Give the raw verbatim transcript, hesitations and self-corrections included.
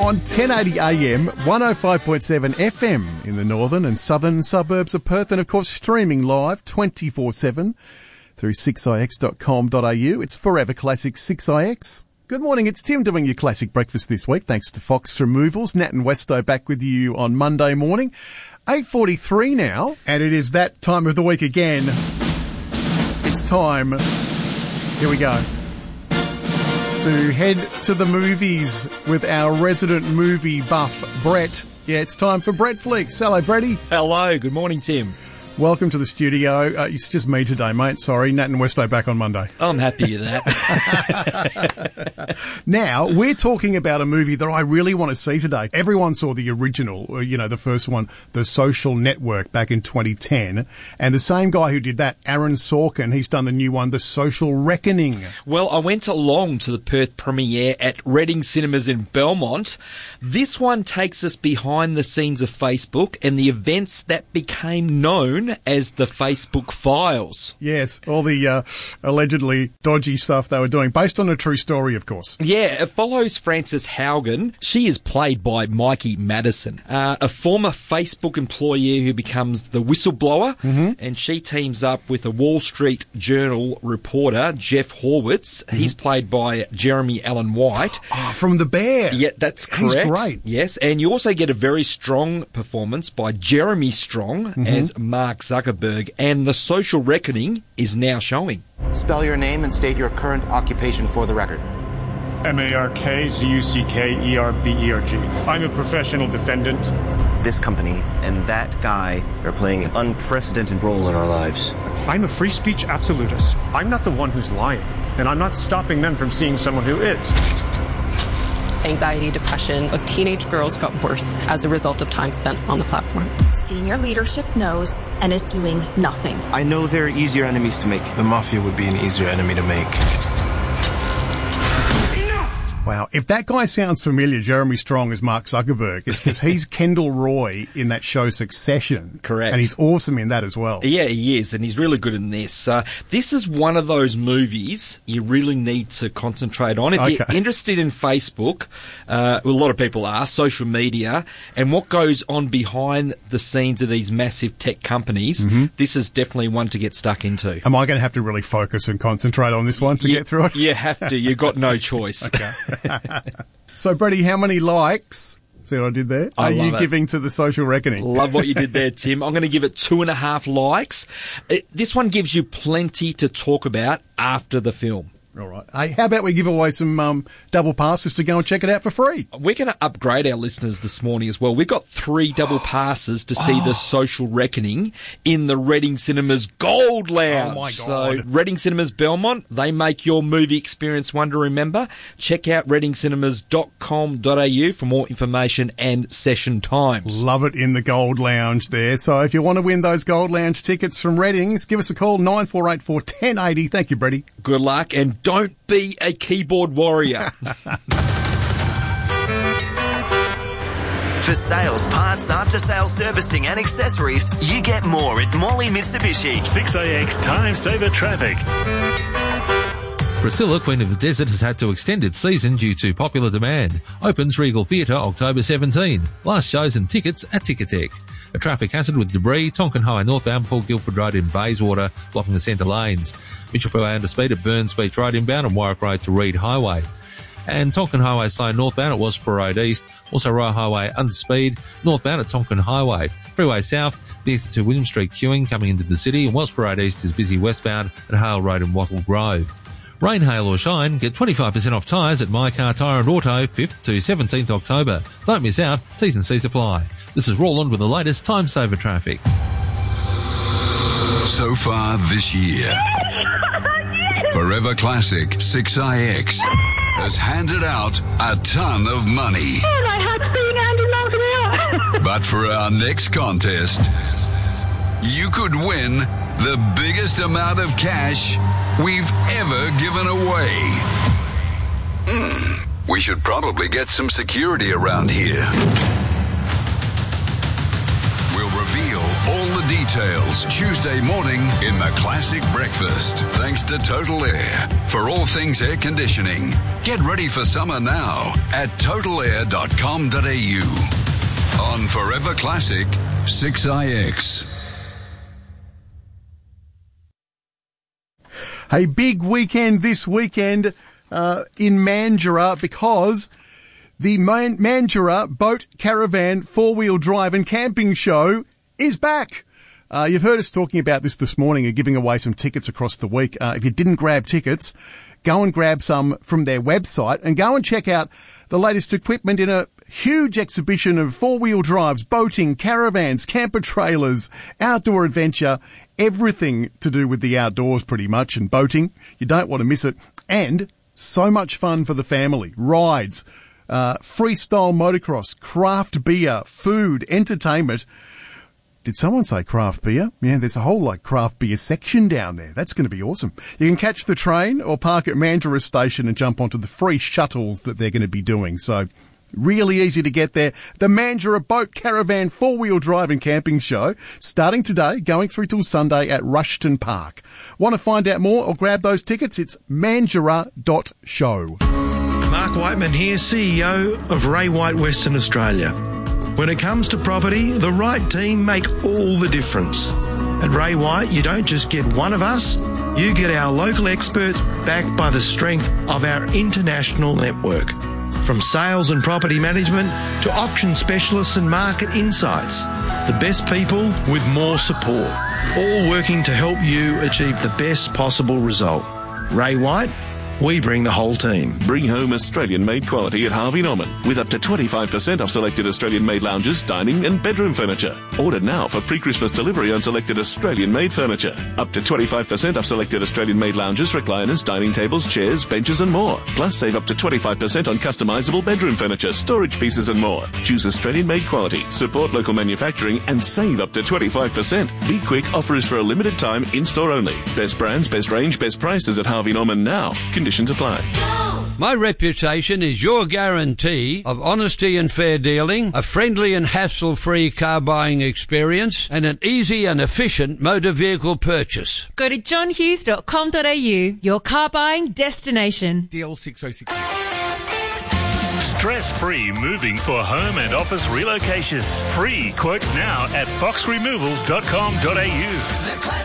on ten eighty A M, one oh five point seven F M in the northern and southern suburbs of Perth, and of course streaming live twenty-four seven through six i x dot com dot a u. It's Forever Classic six i x. Good morning, it's Tim doing your classic breakfast this week, thanks to Fox Removals. Nat and Westo back with you on Monday morning. eight forty-three now, and it is that time of the week again. It's time, here we go, to head to the movies with our resident movie buff, Brett. Yeah, it's time for Brett Flicks. Hello, Bretty. Hello, good morning, Tim. Welcome to the studio. Uh, it's just me today, mate. Sorry, Nat and Westo back on Monday. I'm happy with that. Now, we're talking about a movie that I really want to see today. Everyone saw the original, you know, the first one, The Social Network, back in twenty ten. And the same guy who did that, Aaron Sorkin, he's done the new one, The Social Reckoning. Well, I went along to the Perth premiere at Reading Cinemas in Belmont. This one takes us behind the scenes of Facebook and the events that became known as the Facebook Files. Yes, all the uh, allegedly dodgy stuff they were doing, based on a true story, of course. Yeah, it follows Frances Haugen. She is played by Mikey Madison, uh, a former Facebook employee who becomes the whistleblower, mm-hmm. and she teams up with a Wall Street Journal reporter, Jeff Horwitz. Mm-hmm. He's played by Jeremy Allen White. Oh, from The Bear. Yeah, that's correct. He's great. Yes, and you also get a very strong performance by Jeremy Strong mm-hmm. as Mark Zuckerberg, and The Social Reckoning is now showing. Spell your name and state your current occupation for the record. M A R K Z U C K E R B E R G. I'm a professional defendant. This company and that guy are playing an unprecedented role in our lives. I'm a free speech absolutist. I'm not the one who's lying, and I'm not stopping them from seeing someone who is. Anxiety, depression of teenage girls got worse as a result of time spent on the platform. Senior leadership knows and is doing nothing. I know there are easier enemies to make. The mafia would be an easier enemy to make. Wow, if that guy sounds familiar, Jeremy Strong as Mark Zuckerberg, it's because he's Kendall Roy in that show Succession. Correct. And he's awesome in that as well. Yeah, he is, and he's really good in this. Uh, this is one of those movies you really need to concentrate on. If okay. you're interested in Facebook, uh, well, a lot of people are, social media, and what goes on behind the scenes of these massive tech companies, mm-hmm. this is definitely one to get stuck into. Am I going to have to really focus and concentrate on this one to you, get through it? You have to. You've got no choice. Okay. So, Brady, how many likes, see what I did there, I are you it. giving to The Social Reckoning? Love what you did there, Tim. I'm going to give it two and a half likes. It, this one gives you plenty to talk about after the film. All right. Hey, how about we give away some um, double passes to go and check it out for free? We're going to upgrade our listeners this morning as well. We've got three double passes to see oh. The Social Reckoning in the Reading Cinemas Gold Lounge. Oh, my God. So, Reading Cinemas Belmont, they make your movie experience one to remember. Check out reading cinemas dot com dot a u for more information and session times. Love it in the Gold Lounge there. So, if you want to win those Gold Lounge tickets from Readings, give us a call, nine four eight four, one zero eight zero. Thank you, Brady. Good luck, and don't be a keyboard warrior. For sales, parts, after-sales servicing and accessories, you get more at Morley Mitsubishi. six A X Time Saver Traffic. Priscilla, Queen of the Desert, has had to extend its season due to popular demand. Opens Regal Theatre October seventeenth. Last shows and tickets at Ticketek. A traffic hazard with debris, Tonkin High northbound before Guildford Road in Bayswater, blocking the centre lanes. Mitchell Freeway under speed at Burns Beach Road inbound and Warwick Road to Reed Highway. And Tonkin Highway slow northbound at Wasper Road East. Also Royal Highway under speed, northbound at Tonkin Highway. Freeway south, the exit to William Street queuing coming into the city, and Wasper Road East is busy westbound at Hale Road and Wattle Grove. Rain, hail or shine, get twenty-five percent off tyres at My Car Tyre and Auto, fifth to seventeenth October. Don't miss out, T's and C's apply. This is Roland with the latest Time Saver traffic. So far this year, Forever Classic six I X has handed out a ton of money. And I had seen Andy Malcolm. But for our next contest, you could win the biggest amount of cash we've ever given away. Hmm, we should probably get some security around here. We'll reveal all the details Tuesday morning in the Classic Breakfast. Thanks to Total Air for all things air conditioning. Get ready for summer now at total air dot com dot a u. On Forever Classic, six I X. A big weekend this weekend uh, in Mandurah because the Man- Mandurah Boat Caravan Four-Wheel Drive and Camping Show is back. Uh, you've heard us talking about this this morning and giving away some tickets across the week. Uh, if you didn't grab tickets, go and grab some from their website and go and check out the latest equipment in a huge exhibition of four-wheel drives, boating, caravans, camper trailers, outdoor adventure, everything to do with the outdoors pretty much, and boating. You don't want to miss it. And so much fun for the family. Rides, uh, freestyle motocross, craft beer, food, entertainment. Did someone say craft beer? Yeah, there's a whole like craft beer section down there. That's going to be awesome. You can catch the train or park at Mandurah Station and jump onto the free shuttles that they're going to be doing. So really easy to get there. The Mandurah Boat Caravan Four-Wheel Drive and Camping Show starting today, going through till Sunday at Rushton Park. Want to find out more or grab those tickets? It's mandurah dot show. Mark Whiteman here, C E O of Ray White Western Australia. When it comes to property, the right team make all the difference. At Ray White, you don't just get one of us, you get our local experts backed by the strength of our international network. From sales and property management to auction specialists and market insights, the best people with more support, all working to help you achieve the best possible result. Ray White, we bring the whole team. Bring home Australian-made quality at Harvey Norman with up to twenty-five percent off selected Australian-made lounges, dining and bedroom furniture. Order now for pre-Christmas delivery on selected Australian-made furniture. Up to twenty-five percent off selected Australian-made lounges, recliners, dining tables, chairs, benches and more. Plus save up to twenty-five percent on customizable bedroom furniture, storage pieces and more. Choose Australian-made quality, support local manufacturing and save up to twenty-five percent. Be quick, offer is for a limited time, in-store only. Best brands, best range, best prices at Harvey Norman now. Conditions apply. My reputation is your guarantee of honesty and fair dealing, a friendly and hassle-free car buying experience, and an easy and efficient motor vehicle purchase. Go to john hughes dot com dot a u, your car buying destination. D L six oh six. Stress-free moving for home and office relocations. Free quotes now at fox removals dot com dot a u.